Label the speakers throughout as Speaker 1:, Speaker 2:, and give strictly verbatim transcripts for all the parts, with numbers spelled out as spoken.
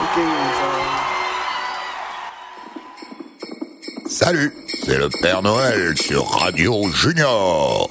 Speaker 1: compliqué, ça.
Speaker 2: Salut, c'est le Père Noël sur Radio Junior.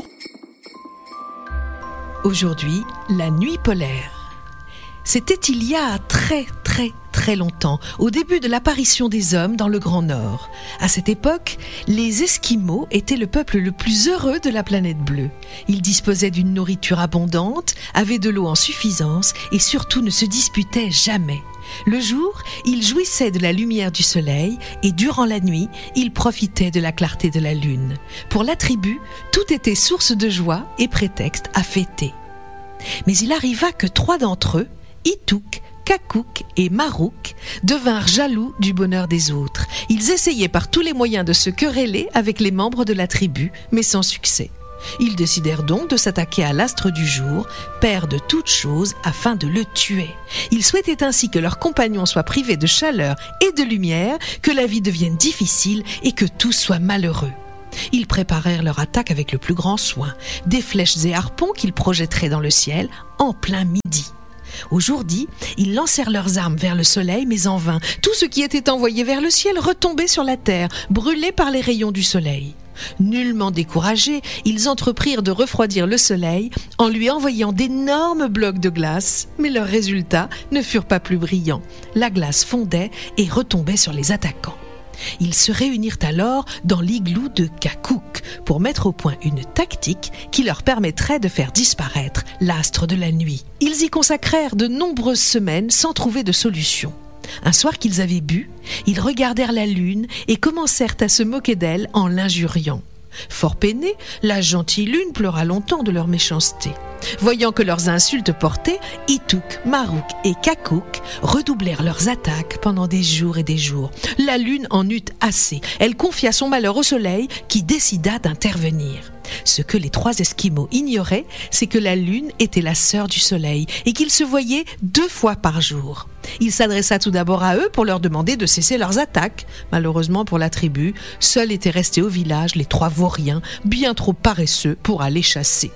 Speaker 3: Aujourd'hui, la nuit polaire. C'était il y a très très très longtemps, au début de l'apparition des hommes dans le Grand Nord. À cette époque, les Esquimaux étaient le peuple le plus heureux de la planète bleue. Ils disposaient d'une nourriture abondante, avaient de l'eau en suffisance et surtout ne se disputaient jamais. Le jour, ils jouissaient de la lumière du soleil et durant la nuit, ils profitaient de la clarté de la lune. Pour la tribu, tout était source de joie et prétexte à fêter. Mais il arriva que trois d'entre eux, Ituk, Kakuk et Maruk, devinrent jaloux du bonheur des autres. Ils essayaient par tous les moyens de se quereller avec les membres de la tribu, mais sans succès. Ils décidèrent donc de s'attaquer à l'astre du jour, père de toutes choses, afin de le tuer. Ils souhaitaient ainsi que leurs compagnons soient privés de chaleur et de lumière, que la vie devienne difficile et que tous soient malheureux. Ils préparèrent leur attaque avec le plus grand soin, des flèches et harpons qu'ils projetteraient dans le ciel en plein midi. Au jour dit, ils lancèrent leurs armes vers le soleil, mais en vain. Tout ce qui était envoyé vers le ciel retombait sur la terre, brûlé par les rayons du soleil. Nullement découragés, ils entreprirent de refroidir le soleil en lui envoyant d'énormes blocs de glace, mais leurs résultats ne furent pas plus brillants. La glace fondait et retombait sur les attaquants. Ils se réunirent alors dans l'igloo de Kakuk pour mettre au point une tactique qui leur permettrait de faire disparaître l'astre de la nuit. Ils y consacrèrent de nombreuses semaines sans trouver de solution. Un soir qu'ils avaient bu, ils regardèrent la lune et commencèrent à se moquer d'elle en l'injuriant. Fort peinée, la gentille lune pleura longtemps de leur méchanceté. Voyant que leurs insultes portaient, Ituk, Maruk et Kakuk redoublèrent leurs attaques pendant des jours et des jours. La lune en eut assez. Elle confia son malheur au soleil qui décida d'intervenir. Ce que les trois Esquimaux ignoraient, c'est que la lune était la sœur du soleil et qu'ils se voyaient deux fois par jour. Il s'adressa tout d'abord à eux pour leur demander de cesser leurs attaques. Malheureusement pour la tribu, seuls étaient restés au village les trois vauriens, bien trop paresseux pour aller chasser.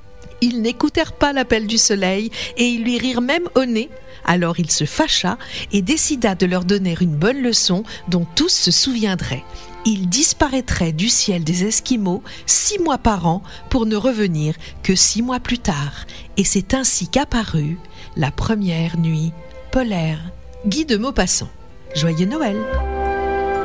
Speaker 3: Ils n'écoutèrent pas l'appel du soleil et ils lui rirent même au nez. Alors il se fâcha et décida de leur donner une bonne leçon dont tous se souviendraient. Il disparaîtrait du ciel des Esquimaux six mois par an pour ne revenir que six mois plus tard. Et c'est ainsi qu'apparut la première nuit polaire. Guy de Maupassant. Joyeux Noël!